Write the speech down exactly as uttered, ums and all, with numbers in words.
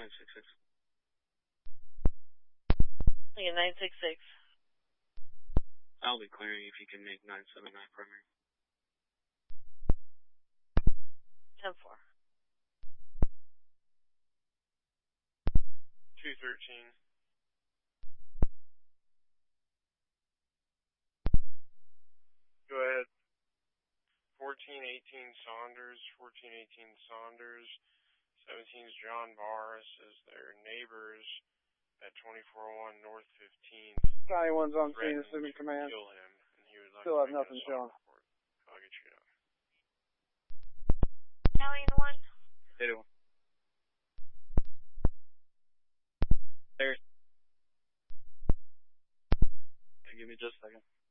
nine six six. Yeah, nine six six. I'll be clearing if you can make nine seven nine primary. ten four. two thirteen. Go ahead. fourteen eighteen Saunders, fourteen eighteen Saunders, seventeen is John Barris as their neighbors at twenty-four oh one North fifteenth. County one's on scene, assuming command. Kill him, and he would like Still to have make nothing a shown. report. I'll get you down. County one. eight one. There. Give me just a second.